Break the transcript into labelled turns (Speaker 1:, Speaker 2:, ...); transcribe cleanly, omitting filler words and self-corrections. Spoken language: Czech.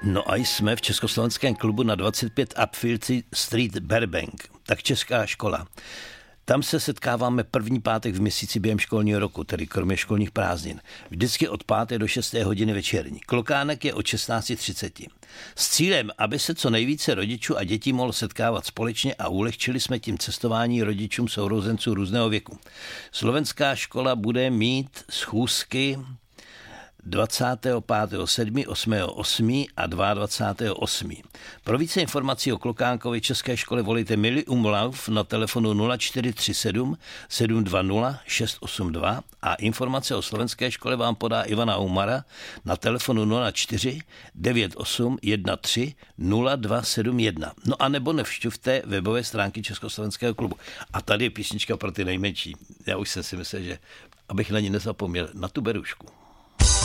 Speaker 1: No a jsme v československém klubu na 25 Upfield Street Burbank, tak česká škola. Tam se setkáváme první pátek v měsíci během školního roku, tedy kromě školních prázdnin. Vždycky od 5. do 6. hodiny večerní. Klokánek je od 16:30. S cílem, aby se co nejvíce rodičů a dětí mohlo setkávat společně a ulehčili jsme tím cestování rodičům sourozenců různého věku. Slovenská škola bude mít schůzky 25.7., 8.8. a 22.8. Pro více informací o Klokánkovi české škole volejte Milý Umlauf na telefonu 0437 720 682 a informace o slovenské škole vám podá Ivana Umara na telefonu 04 98 13 0271. No a nebo nevšťuvte webové stránky Československého klubu. A tady je písnička pro ty nejmenší. Já už jsem si myslel, že abych na ní nezapomněl, na tu berušku.